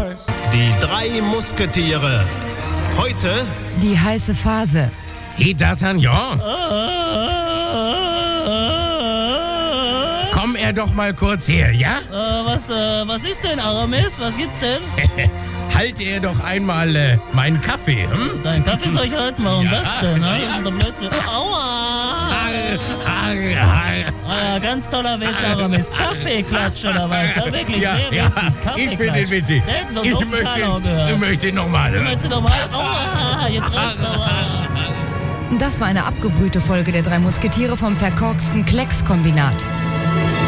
Aramis. Die drei Musketiere. Heute Die heiße Phase. Hey, D'Artagnan. Komm er doch mal kurz her, ja? Was ist denn, Aramis? Was gibt's denn? Halte er doch einmal meinen Kaffee, hm? Deinen Kaffee soll ich halten, warum Ja, das denn? Ne? ja. Das ist doch Blödsinn. Aua! Ah, ja, ganz toller Witz, Aramis. Kaffeeklatsch oder was? Ja, wirklich sehr witzig. Ich Kaffeeklatsch. finde den witzig. Selten so Ich doofen Karlau gehört. möchte nochmal. Möchtest du nochmal? Aua! Jetzt reicht's aber. Das war eine abgebrühte Folge der drei Musketiere vom verkorksten Kleckskombinat.